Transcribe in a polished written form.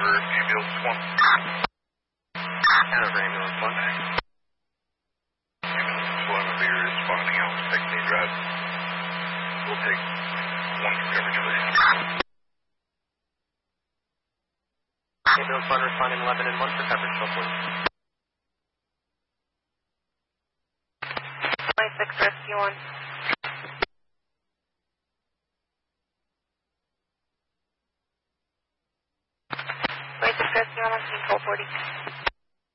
over ambulance 1. Over ambulance 1. Ambulance 1 over here is spawning out to take the drive. We'll take 1 for coverage, please. Ambulance 1 responding 11 and 1 for coverage, hopefully. 26 Rescue 1. 26 Rescue 1 on scene 1240.